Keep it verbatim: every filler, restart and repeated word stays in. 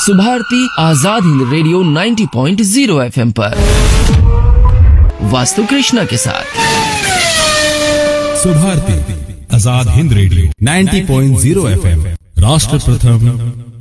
Subharti Azad Hind radio नब्बे point शून्य FM पर वास्तु कृष्णा के साथ। सुभारती आजाद हिंद रेडियो नब्बे पॉइंट शून्य एफएम, राष्ट्र प्रथम